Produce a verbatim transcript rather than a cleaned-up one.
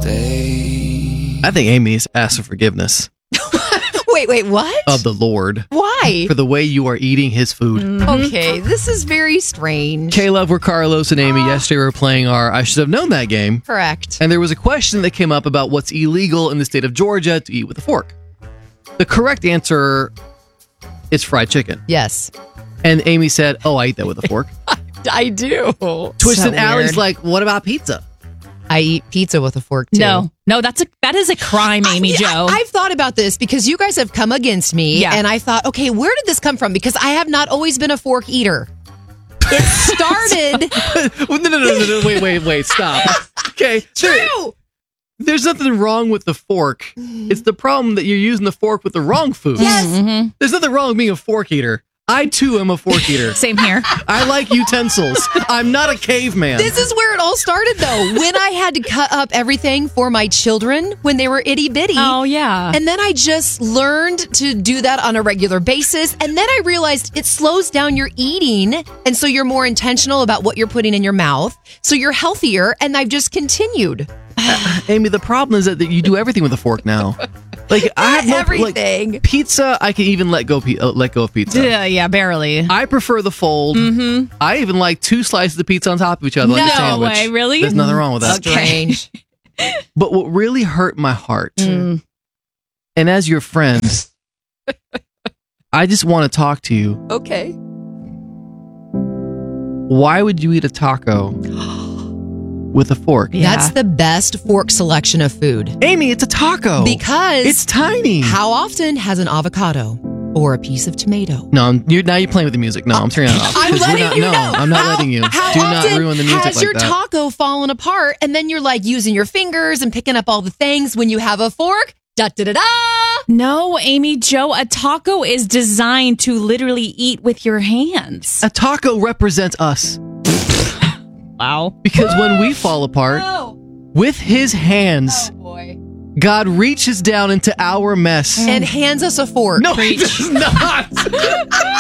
stay. I think Amy's asked for forgiveness Wait, wait, what? of the Lord Why? for the way you are eating his food. Okay, this is very strange. Caleb, we're Carlos and Amy. Yesterday we were playing our I Should Have Known That game. Correct. And there was a question that came up about what's illegal in the state of Georgia to eat with a fork. The correct answer is fried chicken. Yes. And Amy said, oh, I eat that with a fork. I do. Twist So and Alley's weird. like, what about pizza? I eat pizza with a fork too. No, no, that's a that is a crime, Amy I, Jo. I, I've thought about this because you guys have come against me, Yeah. and I thought, okay, where did this come from? Because I have not always been a fork eater. It started. no, no, no, no, no, wait, wait, wait, stop. Okay, there- True. there's nothing wrong with the fork. It's the problem that you're using the fork with the wrong food. Yes. Mm-hmm. There's nothing wrong with being a fork eater. I too am a fork eater. Same here. I like utensils. I'm not a caveman. This is where it all started, though. When I had to cut up everything for my children when they were itty bitty. Oh yeah. And then I just learned to do that on a regular basis. And then I realized it slows down your eating. And so you're more intentional about what you're putting in your mouth. So you're healthier. And I've just continued. Amy, the problem is that that you do everything with a fork now. Like I have no, Everything. Like, pizza, I can even let go. Pe- uh, let go of pizza. yeah, yeah, barely. I prefer the fold. Mm-hmm. I even like two slices of pizza on top of each other, like a No sandwich. way, really? There's nothing wrong with that. Strange. But what really hurt my heart, Mm. and as your friend, I just want to talk to you. Okay. Why would you eat a taco with a fork? Yeah. That's the best fork selection of food. Amy, it's a taco. Because It's tiny. how often has an avocado or a piece of tomato? No, I'm, you're, now you're playing with the music. No, I'm turning it off. I'm 'Cause we're letting not- you no, know. I'm not How- letting you. How Do often not ruin the music has like your that. taco fallen apart and then you're like using your fingers and picking up all the things when you have a fork? Da da da da. No, Amy Jo, a taco is designed to literally eat with your hands. A taco represents us. Wow. Because when we fall apart, Oh, with his hands, boy. God reaches down into our mess. And hands us a fork. No, he does not.